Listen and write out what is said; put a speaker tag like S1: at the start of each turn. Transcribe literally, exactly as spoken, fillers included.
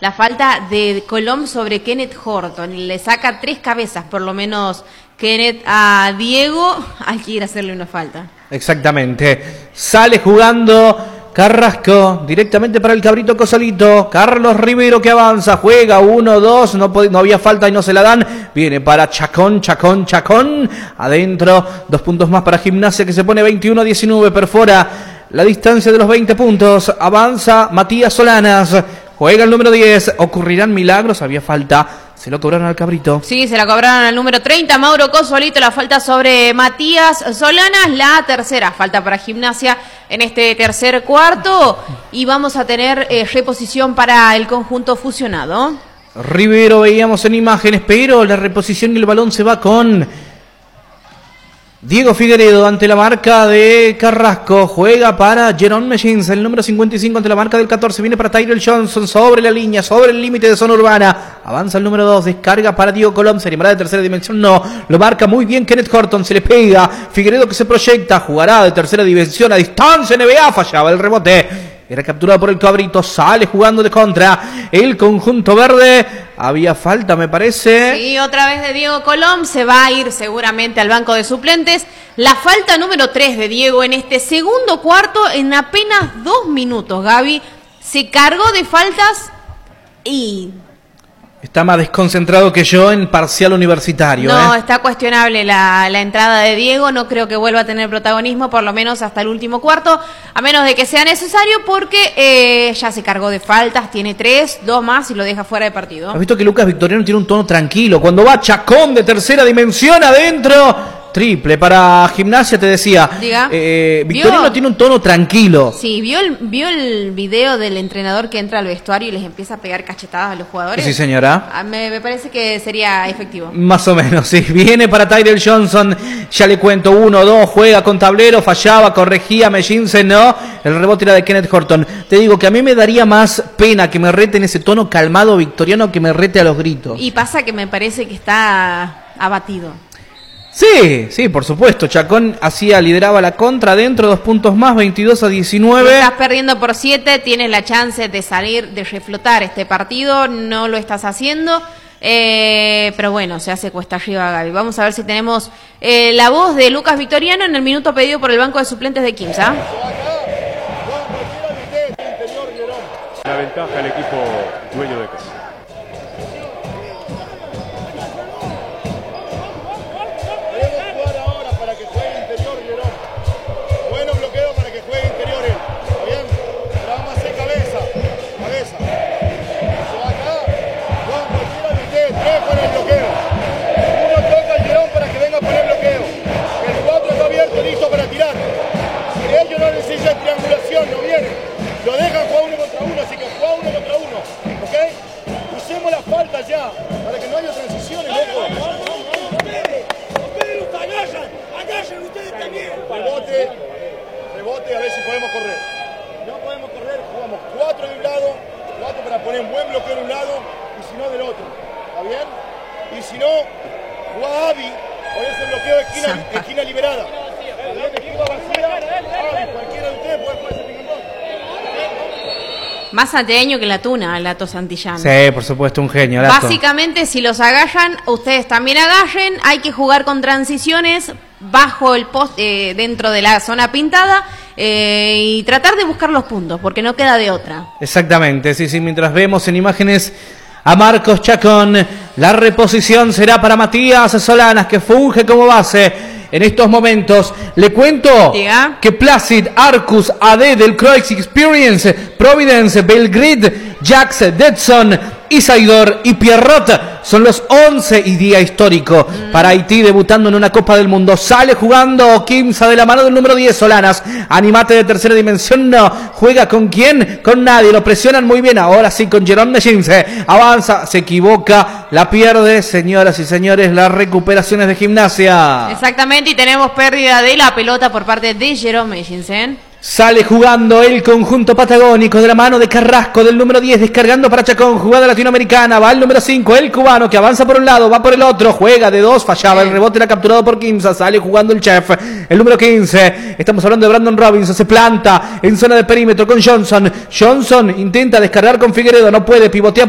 S1: la falta de Colom sobre Kenneth Horton. Le saca tres cabezas, por lo menos, Kenneth a Diego. Hay que ir a hacerle una falta.
S2: Exactamente. Sale jugando Carrasco, directamente para el cabrito Cosolito. Carlos Rivero que avanza, juega uno, dos, no, no había falta y no se la dan. Viene para Chacón, Chacón, Chacón. Adentro, dos puntos más para Gimnasia que se pone veintiuno a diecinueve, perfora la distancia de los veinte puntos. Avanza Matías Solanas, juega el número diez. ¿Ocurrirán milagros? Había falta. Se lo cobraron al cabrito.
S1: Sí, se la cobraron al número treinta, Mauro Cosolito. La falta sobre Matías Solanas. La tercera falta para Gimnasia en este tercer cuarto. Y vamos a tener eh, reposición para el conjunto fusionado.
S2: Rivero veíamos en imágenes, pero la reposición y el balón se va con Diego Figueredo ante la marca de Carrasco. Juega para Jerome Mechins, el número cincuenta y cinco ante la marca del catorce. Viene para Tyrell Johnson sobre la línea, sobre el límite de zona urbana. Avanza el número dos, descarga para Diego Colom. Se animará de tercera dimensión, no. Lo marca muy bien Kenneth Horton, se le pega. Figueredo que se proyecta, jugará de tercera dimensión a distancia N B A. Fallaba el rebote. Era capturado por el cabrito, sale jugando de contra el conjunto verde. Había falta, me parece.
S1: Sí, otra vez de Diego Colom. Se va a ir seguramente al banco de suplentes. La falta número tres de Diego en este segundo cuarto en apenas dos minutos, Gaby. Se cargó de faltas y...
S2: Está más desconcentrado que yo en parcial universitario.
S1: No,
S2: ¿eh?
S1: Está cuestionable la, la entrada de Diego. No creo que vuelva a tener protagonismo, por lo menos hasta el último cuarto, a menos de que sea necesario, porque eh, ya se cargó de faltas, tiene tres, dos más y lo deja fuera de partido.
S2: ¿Has visto que Lucas Victoriano tiene un tono tranquilo? Cuando va Chacón de tercera dimensión adentro... Triple para Gimnasia, te decía.
S1: Diga.
S2: Eh, Victoriano tiene un tono tranquilo.
S1: Sí, ¿vio el, ¿vio el video del entrenador que entra al vestuario y les empieza a pegar cachetadas a los jugadores?
S2: Sí, señora.
S1: A, me, me parece que sería efectivo.
S2: Más o menos, sí. Viene para Tyrell Johnson. Ya le cuento. Uno, dos, juega con tablero, fallaba, corregía, Mechinse, no. El rebote era de Kenneth Horton. Te digo que a mí me daría más pena que me rete en ese tono calmado Victoriano que me rete a los gritos.
S1: Y pasa que me parece que está abatido.
S2: Sí, sí, por supuesto. Chacón hacía, lideraba la contra dentro, dos puntos más, veintidós a diecinueve.
S1: Estás perdiendo por siete, tienes la chance de salir, de reflotar este partido, no lo estás haciendo. Eh, pero bueno, se hace cuesta arriba, Gaby. Vamos a ver si tenemos eh, la voz de Lucas Victoriano en el minuto pedido por el banco de suplentes de Quimsa.
S3: La ventaja el equipo dueño de casa.
S4: Lo dejan jugar uno contra uno, así que juega uno contra uno, ¿ok? Usemos la falta ya, para que no haya transiciones, loco. Ustedes los agallan, agallan ustedes también. Rebote, rebote, a ver si podemos correr. No podemos correr, jugamos cuatro de un lado, cuatro para poner un buen bloqueo de un lado, y si no del otro, ¿está bien? Y si no, juega Avi, hoy es el bloqueo de esquina, esquina liberada. Esquina vacía, Avi, cualquiera de ustedes puede jugar ese ping-pong.
S1: Más santiagueño que la tuna, el Lato Santillán.
S2: Sí, por supuesto, un genio. Lato.
S1: Básicamente, si los agallan, ustedes también agallen. Hay que jugar con transiciones bajo el post, eh, dentro de la zona pintada eh, y tratar de buscar los puntos, porque no queda de otra.
S2: Exactamente, sí, sí. Mientras vemos en imágenes a Marcos Chacón, la reposición será para Matías Solanas, que funge como base. En estos momentos, le cuento
S1: Diga.
S2: que Placid, Arcus, A D del Croix Experience, Providence, Belgrade, Jax, Detson, Isidor y Pierrot son los once y día histórico mm. para Haití debutando en una Copa del Mundo. Sale jugando Quimsa de la mano del número diez, Solanas. Animate de tercera dimensión, no. ¿Juega con quién? Con nadie. Lo presionan muy bien. Ahora sí con Jerome Mechins. Avanza, se equivoca, la pierde. Señoras y señores, las recuperaciones de Gimnasia.
S1: Exactamente, y tenemos pérdida de la pelota por parte de Jerome Mechins, ¿eh?
S2: Sale jugando el conjunto patagónico de la mano de Carrasco del número diez, descargando para Chacón, jugada latinoamericana, va el número cinco, el cubano que avanza por un lado, va por el otro, juega de dos, fallaba, el rebote era capturado por Quimsa, sale jugando el chef, el número quince, estamos hablando de Brandon Robinson, se planta en zona de perímetro con Johnson, Johnson intenta descargar con Figueredo, no puede, pivotea